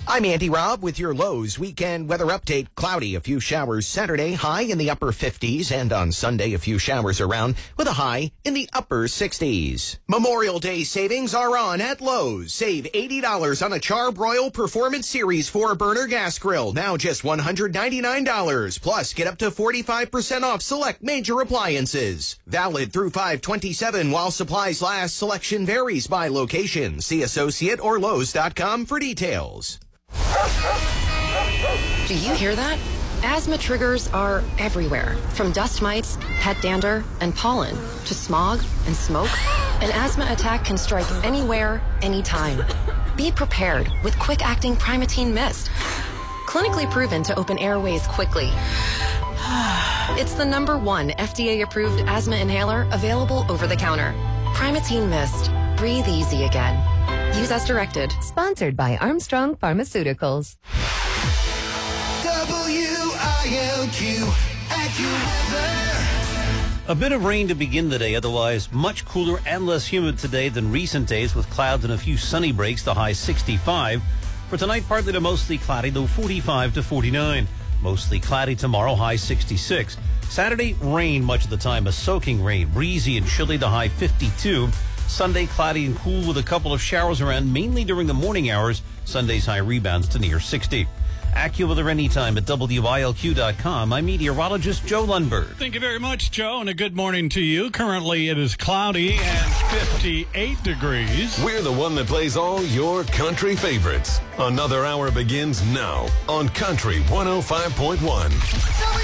I'm Andy Robb with your Lowe's weekend weather update. Cloudy, a few showers Saturday, high in the upper 50s, and on Sunday, a few showers around with a high in the upper 60s. Memorial Day savings are on at Lowe's. Save $80 on a Char-Broil Performance Series 4-burner gas grill, now just $199. Plus, get up to 45% off select major appliances. Valid through 5/27 while supplies last. Selection varies by location. See associate or Lowe's.com for details. Do you hear that? Asthma triggers are everywhere, from dust mites, pet dander, and pollen, to smog and smoke. An asthma attack can strike anywhere, anytime. Be prepared with quick-acting Primatene Mist. Clinically proven to open airways quickly. It's the #1 FDA-approved asthma inhaler available over the counter. Primatene Mist. Breathe easy again. Use as directed. Sponsored by Armstrong Pharmaceuticals. WILQ AccuWeather. A bit of rain to begin the day, otherwise much cooler and less humid today than recent days with clouds and a few sunny breaks, the high 65. For tonight, partly to mostly cloudy, though 45 to 49. Mostly cloudy tomorrow, high 66. Saturday, rain much of the time, a soaking rain, breezy and chilly, the high 52. Sunday, cloudy and cool with a couple of showers around, mainly during the morning hours. Sunday's high rebounds to near 60. AccuWeather anytime at WILQ.com. I'm meteorologist Joe Lundberg. Thank you very much, Joe, and a good morning to you. Currently, it is cloudy and 58 degrees. We're the one that plays all your country favorites. Another hour begins now on Country 105.1.